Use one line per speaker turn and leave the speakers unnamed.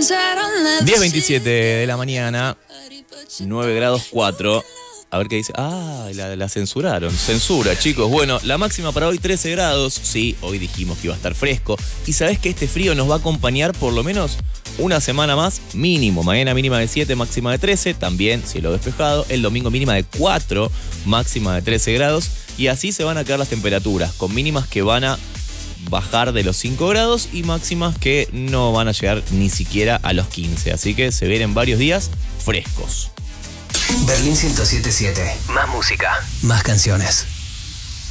10:27 de la mañana, 9 grados 4. A ver qué dice. Ah, la censuraron. Censura, chicos. Bueno, la máxima para hoy 13 grados. Sí, hoy dijimos que iba a estar fresco. Y sabés que este frío nos va a acompañar por lo menos una semana más mínimo. Mañana mínima de 7, máxima de 13. También cielo despejado. El domingo mínima de 4, máxima de 13 grados. Y así se van a quedar las temperaturas, con mínimas que van a bajar de los 5 grados y máximas que no van a llegar ni siquiera a los 15. Así que se vienen varios días frescos.
Berlín 107.7. Más música, más canciones.